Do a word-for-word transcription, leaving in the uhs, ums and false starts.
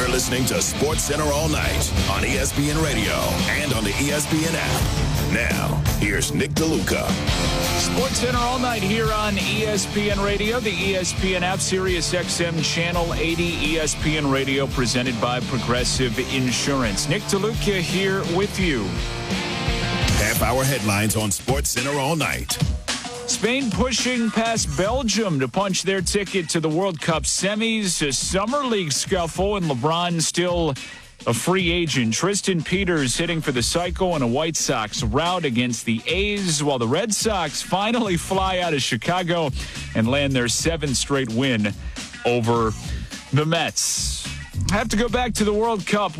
listening to Sports Center all night on E S P N Radio and on the E S P N app. Now, here's Nick DeLuca. Sports Center all night here on E S P N Radio, the E S P N app, Sirius X M Channel eighty, E S P N Radio, presented by Progressive Insurance. Nick DeLuca here with you. Half-hour headlines on Sports Center all night. Spain pushing past Belgium to punch their ticket to the World Cup semis. A summer league scuffle, and LeBron still a free agent. Tristan Peters hitting for the Psycho in a White Sox rout against the A's, while the Red Sox finally fly out of Chicago and land their seventh straight win over the Mets. I have to go back to the World Cup.